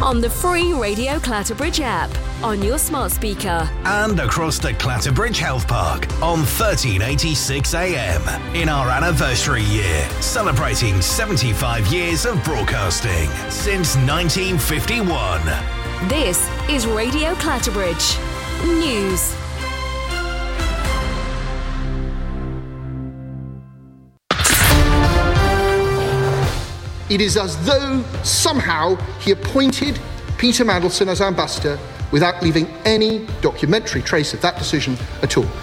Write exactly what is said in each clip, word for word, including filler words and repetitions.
on the free Radio Clatterbridge app, on your smart speaker, and across the Clatterbridge Health Park on thirteen eighty-six A M in our anniversary year, celebrating seventy-five years of broadcasting since nineteen fifty-one. This is Radio Clatterbridge News. It is as though somehow he appointed Peter Mandelson as ambassador without leaving any documentary trace of that decision at all.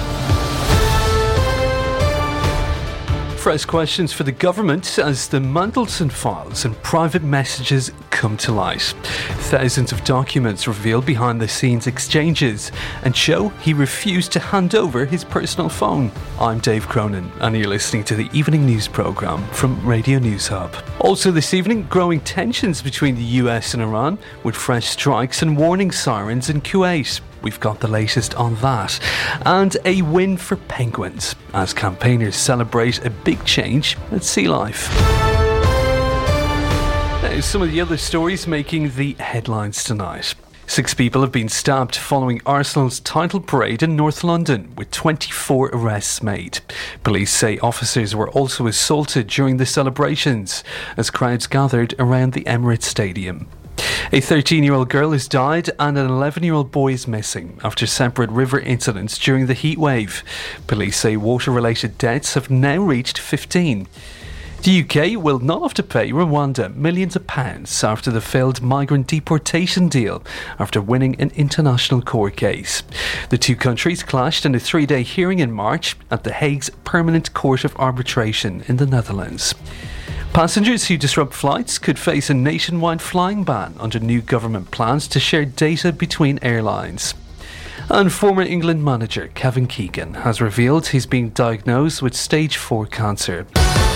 Fresh questions for the government as the Mandelson files and private messages come to light. Thousands of documents reveal behind-the-scenes exchanges and show he refused to hand over his personal phone. I'm Dave Cronin, and you're listening to the evening news programme from Radio News Hub. Also this evening, growing tensions between the U S and Iran, with fresh strikes and warning sirens in Kuwait. We've got the latest on that. And a win for penguins as campaigners celebrate a big change at sea life. Now, some of the other stories making the headlines tonight. Six people have been stabbed following Arsenal's title parade in North London, with twenty-four arrests made. Police say officers were also assaulted during the celebrations as crowds gathered around the Emirates Stadium. A thirteen-year-old girl has died and an eleven-year-old boy is missing after separate river incidents during the heatwave. Police say water-related deaths have now reached fifteen. The U K will not have to pay Rwanda millions of pounds after the failed migrant deportation deal after winning an international court case. The two countries clashed in a three-day hearing in March at The Hague's Permanent Court of Arbitration in the Netherlands. Passengers who disrupt flights could face a nationwide flying ban under new government plans to share data between airlines. And former England manager Kevin Keegan has revealed he's been diagnosed with stage four cancer.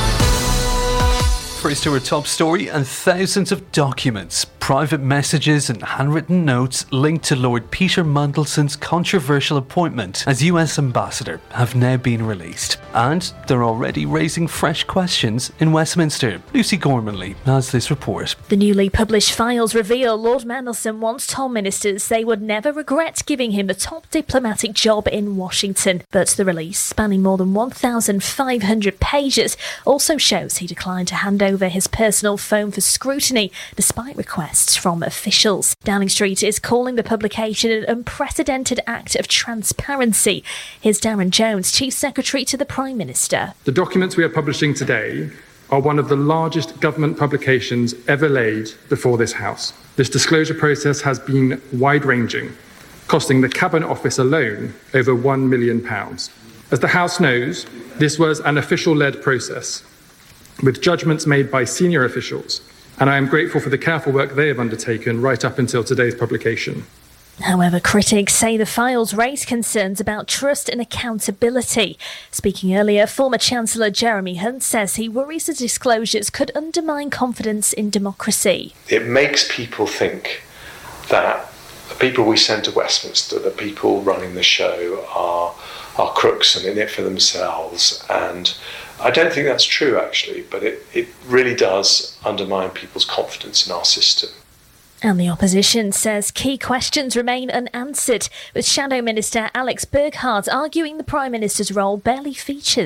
First to our top story, and thousands of documents, private messages and handwritten notes linked to Lord Peter Mandelson's controversial appointment as U S ambassador have now been released. And they're already raising fresh questions in Westminster. Lucy Gormanley has this report. The newly published files reveal Lord Mandelson once told ministers they would never regret giving him the top diplomatic job in Washington. But the release, spanning more than one thousand five hundred pages, also shows he declined to hand over over his personal phone for scrutiny, despite requests from officials. Downing Street is calling the publication an unprecedented act of transparency. Here's Darren Jones, Chief Secretary to the Prime Minister. The documents we are publishing today are one of the largest government publications ever laid before this House. This disclosure process has been wide-ranging, costing the Cabinet Office alone over one million pounds. As the House knows, this was an official-led process, with judgments made by senior officials, and I am grateful for the careful work they have undertaken right up until today's publication. However, critics say the files raise concerns about trust and accountability. Speaking earlier, former Chancellor Jeremy Hunt says he worries the disclosures could undermine confidence in democracy. It makes people think that the people we send to Westminster, the people running the show, are, are crooks and in it for themselves, and I don't think that's true, actually, but it, it really does undermine people's confidence in our system. And the opposition says key questions remain unanswered, with Shadow Minister Alex Burghart arguing the Prime Minister's role barely features